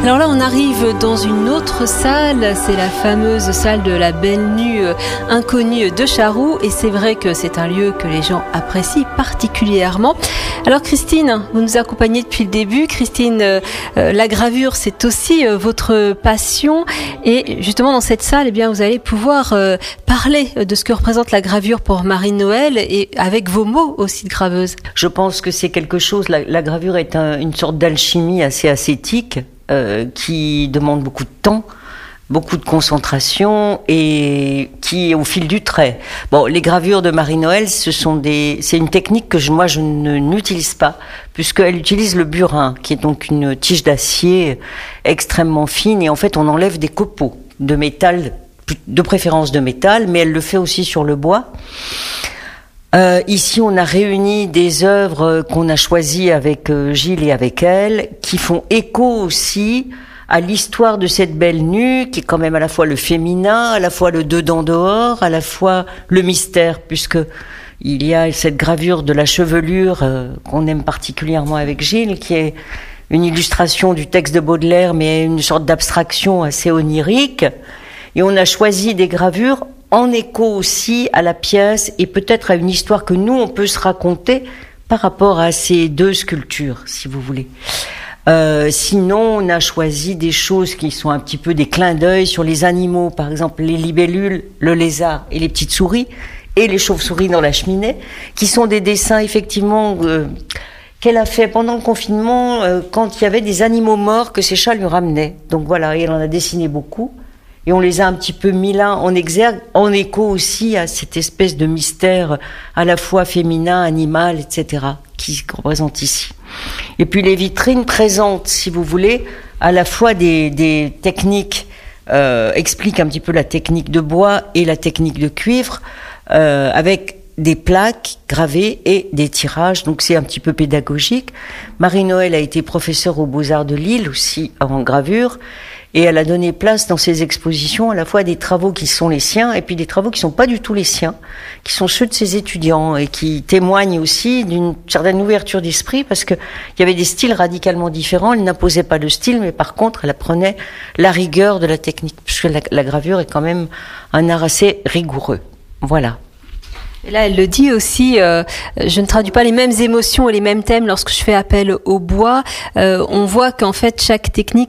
Alors là, on arrive dans une autre salle, c'est la fameuse salle de la Belle Nue inconnue de Charroux, et c'est vrai que c'est un lieu que les gens apprécient particulièrement. Alors Christine, vous nous accompagnez depuis le début. Christine, la gravure, c'est aussi votre passion, et justement dans cette salle, eh bien, vous allez pouvoir parler de ce que représente la gravure pour Marie-Noëlle, et avec vos mots aussi de graveuse. Je pense que c'est quelque chose, la gravure est une sorte d'alchimie assez ascétique, qui demande beaucoup de temps, beaucoup de concentration et qui est au fil du trait. Bon, les gravures de Marie-Noëlle, c'est une technique que je n'utilise pas, puisqu'elle utilise le burin, qui est donc une tige d'acier extrêmement fine, et en fait on enlève des copeaux de métal, de préférence de métal, mais elle le fait aussi sur le bois. Ici, on a réuni des œuvres qu'on a choisies avec Gilles et avec elle, qui font écho aussi à l'histoire de cette Belle Nue, qui est quand même à la fois le féminin, à la fois le dedans dehors, à la fois le mystère, puisque il y a cette gravure de la chevelure qu'on aime particulièrement avec Gilles, qui est une illustration du texte de Baudelaire, mais une sorte d'abstraction assez onirique. Et on a choisi des gravures en écho aussi à la pièce et peut-être à une histoire que nous, on peut se raconter par rapport à ces deux sculptures, si vous voulez. Sinon, on a choisi des choses qui sont un petit peu des clins d'œil sur les animaux, par exemple les libellules, le lézard et les petites souris, et les chauves-souris dans la cheminée, qui sont des dessins effectivement qu'elle a fait pendant le confinement, quand il y avait des animaux morts que ses chats lui ramenaient. Donc voilà, et elle en a dessiné beaucoup. Et on les a un petit peu mis là en exergue, en écho aussi à cette espèce de mystère à la fois féminin, animal, etc., qui se représente ici. Et puis les vitrines présentent, si vous voulez, à la fois des techniques, expliquent un petit peu la technique de bois et la technique de cuivre, avec des plaques gravées et des tirages, donc c'est un petit peu pédagogique. Marie-Noëlle a été professeure aux Beaux-Arts de Lille aussi en gravure, et elle a donné place dans ses expositions à la fois des travaux qui sont les siens et puis des travaux qui sont pas du tout les siens, qui sont ceux de ses étudiants et qui témoignent aussi d'une certaine ouverture d'esprit, parce que il y avait des styles radicalement différents. Elle n'imposait pas de style, mais par contre, elle apprenait la rigueur de la technique, puisque la gravure est quand même un art assez rigoureux. Voilà. Et là, elle le dit aussi, je ne traduis pas les mêmes émotions et les mêmes thèmes lorsque je fais appel au bois. On voit qu'en fait, chaque technique